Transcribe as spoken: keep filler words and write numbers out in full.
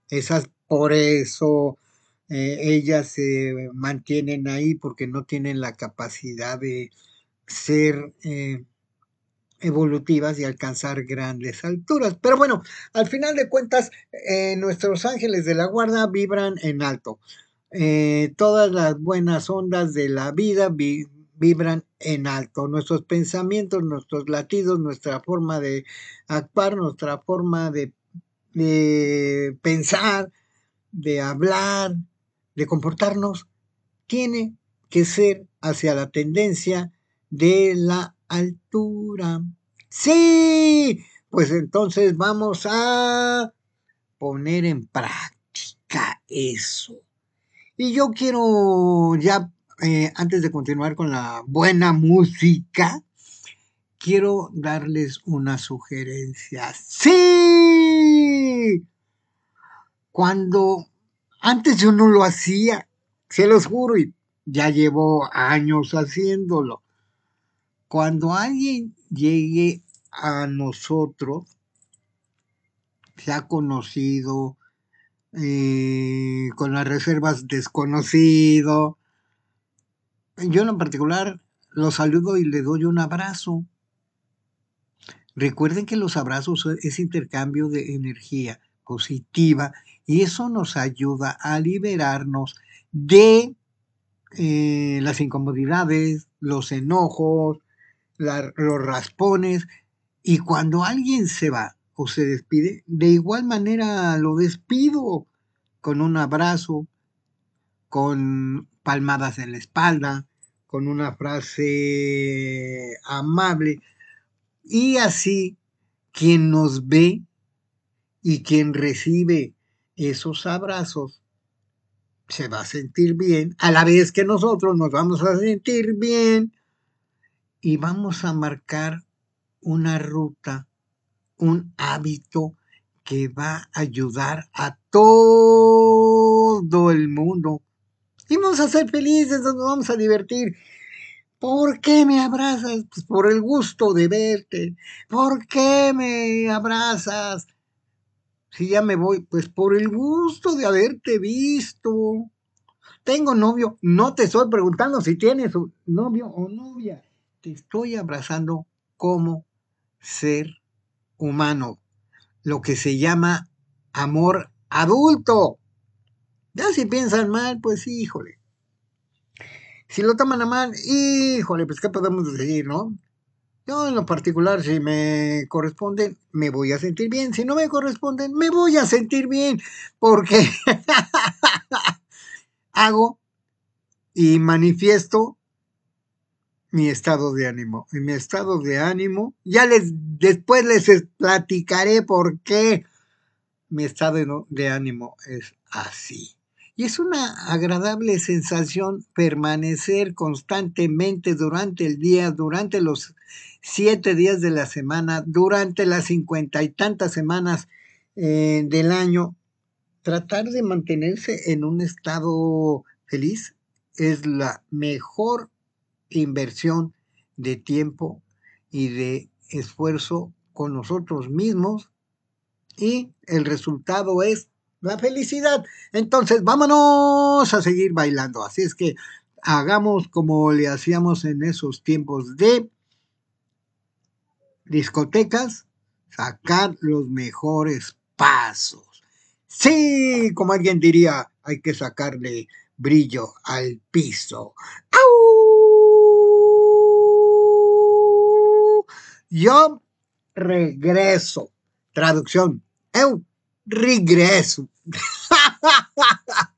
Esas, por eso eh, ellas se mantienen ahí porque no tienen la capacidad de ser eh, evolutivas y alcanzar grandes alturas. Pero bueno, al final de cuentas, eh, nuestros ángeles de la guarda vibran en alto. Eh, todas las buenas ondas de la vida vi vibran en alto. Nuestros pensamientos, nuestros latidos, nuestra forma de actuar, nuestra forma de, de pensar, de hablar, de comportarnos, tiene que ser hacia la tendencia de la altura. Sí, pues entonces vamos a poner en práctica eso. Y yo quiero ya, eh, antes de continuar con la buena música, quiero darles una sugerencia. Sí, cuando antes yo no lo hacía, se los juro, y ya llevo años haciéndolo. Cuando alguien llegue a nosotros, se ha conocido, eh, con las reservas desconocido, yo en particular lo saludo y le doy un abrazo. Recuerden que los abrazos es intercambio de energía positiva y eso nos ayuda a liberarnos de eh, las incomodidades, los enojos, la, los raspones. Y cuando alguien se va o se despide, de igual manera lo despido con un abrazo, con palmadas en la espalda, con una frase amable. Y así quien nos ve y quien recibe esos abrazos se va a sentir bien, a la vez que nosotros nos vamos a sentir bien y vamos a marcar una ruta, un hábito que va a ayudar a todo el mundo. Y vamos a ser felices, nos vamos a divertir. ¿Por qué me abrazas? Pues por el gusto de verte. ¿Por qué me abrazas? Si ya me voy, pues por el gusto de haberte visto. Tengo novio, no te estoy preguntando si tienes un novio o novia. Te estoy abrazando como ser humano, lo que se llama amor adulto. Ya si piensan mal, pues híjole. Si lo toman a mal, híjole, pues qué podemos decir, ¿no? Yo en lo particular, si me corresponden, me voy a sentir bien. Si no me corresponden, me voy a sentir bien. Porque hago y manifiesto mi estado de ánimo. Y mi estado de ánimo, ya les, después les platicaré por qué mi estado de ánimo es así. Y es una agradable sensación permanecer constantemente durante el día, durante los siete días de la semana, durante las cincuenta y tantas semanas eh, del año. Tratar de mantenerse en un estado feliz es la mejor inversión de tiempo y de esfuerzo con nosotros mismos y el resultado es la felicidad. Entonces, vámonos a seguir bailando. Así es que hagamos como le hacíamos en esos tiempos de discotecas, sacar los mejores pasos. Sí, como alguien diría, hay que sacarle brillo al piso. ¡Au! Yo regreso. Traducción. Eu regreso.